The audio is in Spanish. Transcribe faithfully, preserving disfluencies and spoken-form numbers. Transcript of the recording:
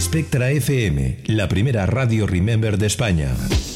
Spectra F M, la primera radio Remember de España.